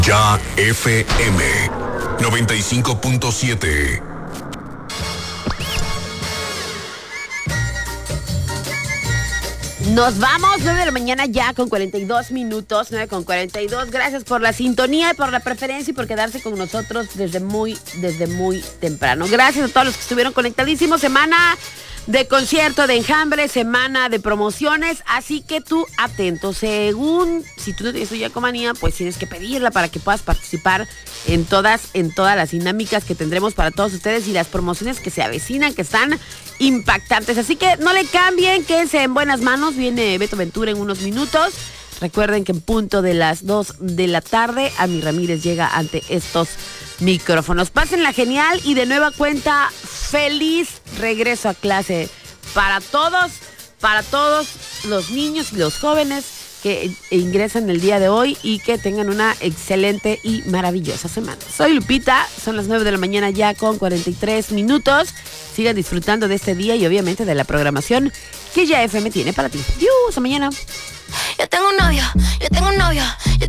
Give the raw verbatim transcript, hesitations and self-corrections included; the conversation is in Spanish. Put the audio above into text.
Ya F M noventa y cinco punto siete. Nos vamos, nueve de la mañana ya con cuarenta y dos minutos, nueve con cuarenta y dos. Gracias por la sintonía y por la preferencia y por quedarse con nosotros desde muy, desde muy temprano. Gracias a todos los que estuvieron conectadísimos. Semana de concierto, de enjambre, semana de promociones, así que tú atento. Según, si tú no tienes tu Yacomanía, pues tienes que pedirla para que puedas participar en todas, en todas las dinámicas que tendremos para todos ustedes y las promociones que se avecinan, que están impactantes. Así que no le cambien, quédense en buenas manos. Viene Beto Ventura en unos minutos. Recuerden que en punto de las dos de la tarde, Ami Ramírez llega ante estos micrófonos. Pásenla genial y de nueva cuenta, feliz regreso a clase para todos, para todos los niños y los jóvenes que ingresan el día de hoy y que tengan una excelente y maravillosa semana. Soy Lupita, son las nueve de la mañana ya con cuarenta y tres minutos. Sigan disfrutando de este día y obviamente de la programación que Ya F M tiene para ti. ¡Yu! Hasta mañana. Yo tengo un novio, yo tengo un novio.